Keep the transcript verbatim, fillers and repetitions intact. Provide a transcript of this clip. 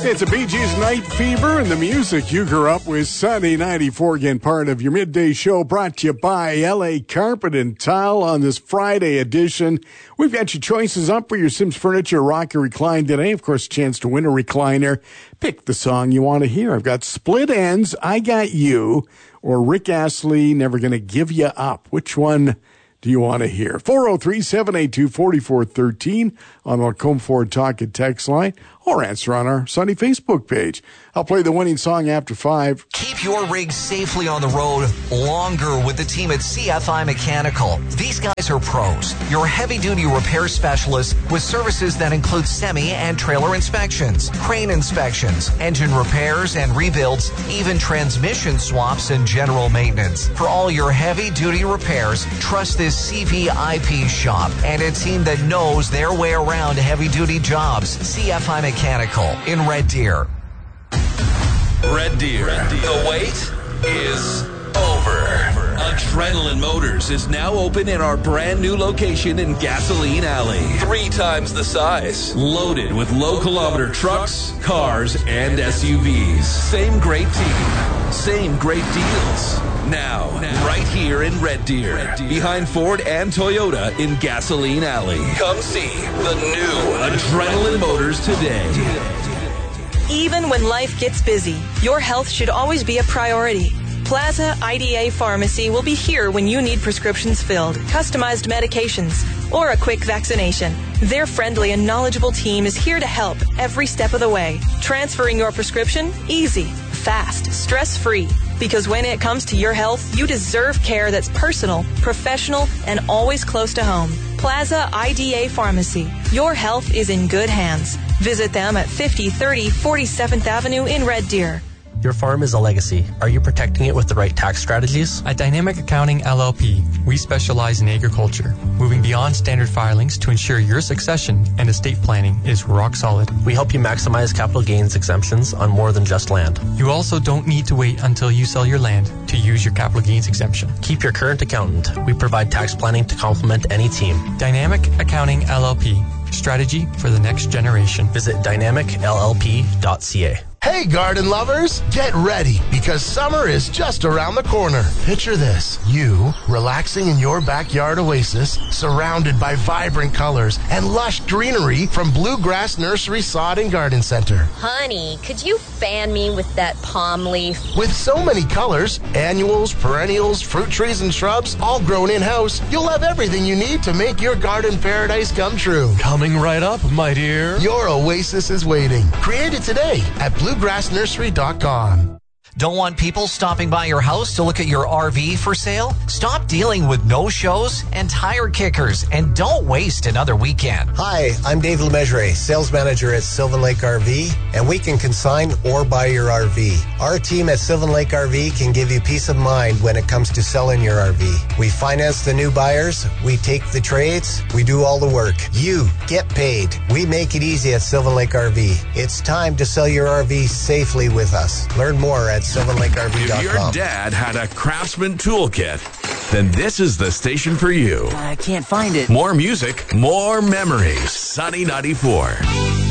It's a Bee Gees Night Fever and the music you grew up with. Sunday ninety-four, again, part of your midday show, brought to you by L A Carpet and Tile on this Friday edition. We've got your choices up for your Sims Furniture Rock and Recline today. Of course, a chance to win a recliner. Pick the song you want to hear. I've got Split Ends, I Got You, or Rick Astley, Never Gonna Give You Up. Which one do you want to hear? four oh three, seven eight two, four four one three on our Comb Ford Talk and Text line, or answer on our Sunny Facebook page. I'll play the winning song after five. Keep your rig safely on the road longer with the team at C F I Mechanical. These guys are pros. Your heavy-duty repair specialists with services that include semi and trailer inspections, crane inspections, engine repairs and rebuilds, even transmission swaps and general maintenance. For all your heavy-duty repairs, trust this C V I P shop and a team that knows their way around heavy-duty jobs. C F I Mechanical in Red Deer. Red Deer. Red Deer. The wait is over. Adrenaline Motors is now open in our brand new location in Gasoline Alley. Three times the size. Loaded with low kilometer trucks, cars, and S U Vs. Same great team. Same great deals. Now, now, right here in Red Deer, Red Deer, behind Ford and Toyota in Gasoline Alley. Come see the new Adrenaline Motors today. Even when life gets busy, your health should always be a priority. Plaza I D A Pharmacy will be here when you need prescriptions filled, customized medications, or a quick vaccination. Their friendly and knowledgeable team is here to help every step of the way. Transferring your prescription? Easy, fast, stress-free. Because when it comes to your health, you deserve care that's personal, professional, and always close to home. Plaza I D A Pharmacy. Your health is in good hands. Visit them at fifty thirty forty-seventh Avenue in Red Deer. Your farm is a legacy. Are you protecting it with the right tax strategies? At Dynamic Accounting L L P, we specialize in agriculture, moving beyond standard filings to ensure your succession and estate planning is rock solid. We help you maximize capital gains exemptions on more than just land. You also don't need to wait until you sell your land to use your capital gains exemption. Keep your current accountant. We provide tax planning to complement any team. Dynamic Accounting L L P, strategy for the next generation. Visit dynamic L L P dot C A. Hey, garden lovers, get ready because summer is just around the corner. Picture this, you relaxing in your backyard oasis, surrounded by vibrant colors and lush greenery from Bluegrass Nursery Sod and Garden Center. Honey, could you fan me with that palm leaf? With so many colors, annuals, perennials, fruit trees, and shrubs, all grown in-house, you'll have everything you need to make your garden paradise come true. Coming right up, my dear. Your oasis is waiting. Create it today at bluegrass nursery dot com. Don't want people stopping by your house to look at your R V for sale? Stop dealing with no-shows and tire kickers, and don't waste another weekend. Hi, I'm Dave LeMessurier, sales manager at Sylvan Lake R V, and we can consign or buy your R V. Our team at Sylvan Lake R V can give you peace of mind when it comes to selling your R V. We finance the new buyers, we take the trades, we do all the work. You get paid. We make it easy at Sylvan Lake R V. It's time to sell your R V safely with us. Learn more at Sylvan Lake R V dot com. If your dad had a Craftsman toolkit, then this is the station for you. I can't find it. More music, more memories. Sunny ninety-four.